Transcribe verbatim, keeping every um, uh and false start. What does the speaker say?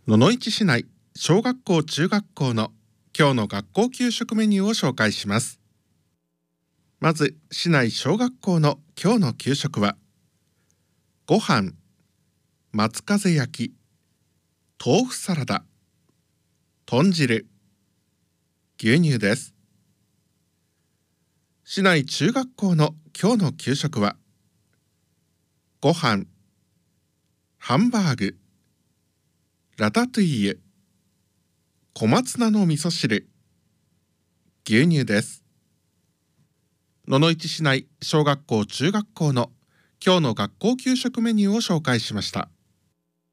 野々市市内小学校中学校の今日の学校給食メニューを紹介します。まず市内小学校の今日の給食はご飯、松風焼き、豆腐サラダ、豚汁、牛乳です。市内中学校の今日の給食はご飯、ハンバーグ、ラタトゥイユ、小松菜の味噌汁、牛乳です。野々市市内小学校中学校の今日の学校給食メニューを紹介しました。